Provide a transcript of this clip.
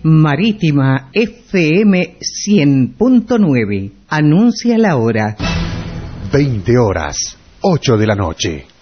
Marítima FM 100.9. Anuncia la hora. 20 horas, 8 de la noche.